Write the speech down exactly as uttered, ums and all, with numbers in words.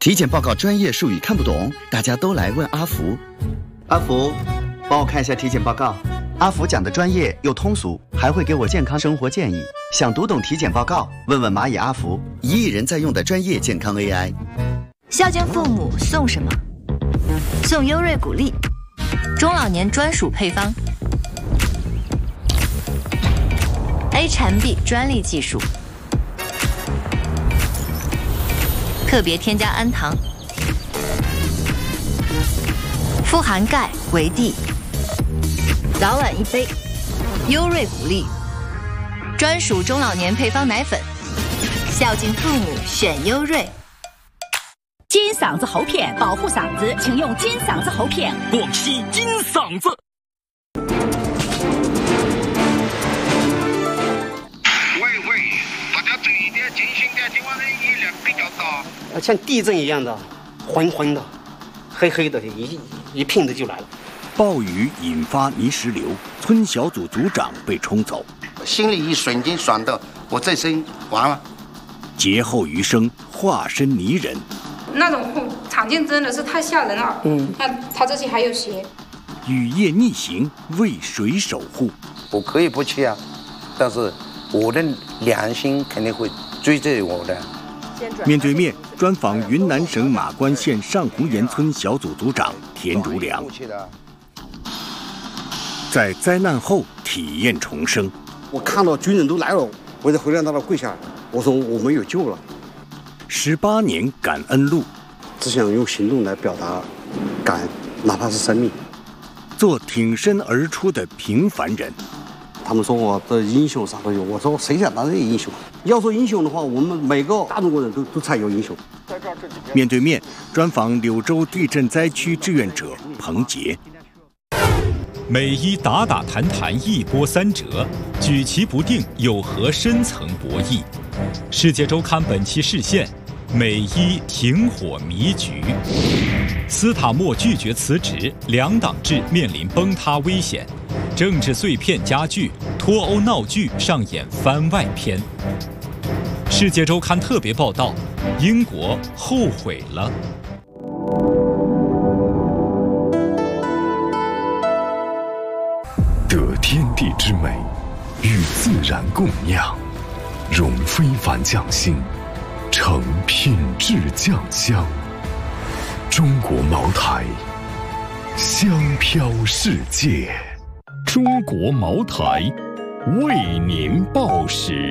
体检报告专业术语看不懂，大家都来问阿福。阿福，帮我看一下体检报告。阿福讲的专业又通俗，还会给我健康生活建议。想读懂体检报告，问问蚂蚁阿福，一亿人在用的专业健康 A I。 孝敬父母送什么？送优瑞谷粒，中老年专属配方 ，A 产 B 专利技术，特别添加氨糖，富含钙、维 D， 早晚一杯，优瑞谷粒，专属中老年配方奶粉，孝敬父母选优瑞。 金嗓子喉片保护嗓子，请用金嗓子喉片。 广西金嗓子。 喂喂，大家注意点，警醒点，今晚的雨量比较大。 像地震一样的，昏昏的，黑黑的，一一片的就来了。 暴雨引发泥石流，村小组组长被冲走， 心里一瞬间爽到，我这身完了。 劫后余生，化身泥人。 那种场景真的是太吓人了。嗯，那他这些还有鞋。 雨夜逆行，为谁守护？ 我可以不去啊，但是我的良心肯定会追着我的。 面对面专访云南省马关县上红岩村小组组长田如良，在灾难后体验重生。 我看到军人都来了，我就回来到那跪下，我说我们有救了。 十八年感恩路， 只想用行动来表达感恩，哪怕是生命。 做挺身而出的平凡人。 他们说我的英雄啥都有，我说谁想当这个英雄？要说英雄的话，我们每个大中国人都都才有英雄。 面对面专访柳州地震灾区志愿者彭杰。 美伊打打谈谈一波三折，举棋不定有何深层博弈？世界周刊本期视线：美伊停火迷局。斯塔默拒绝辞职，两党制面临崩塌危险。政治碎片加剧，脱欧闹剧上演番外篇。世界周刊特别报道：英国后悔了。 得天地之美，与自然共酿，融非凡匠心，成品质酱香。中国茅台，香飘世界。中国茅台，为您报时。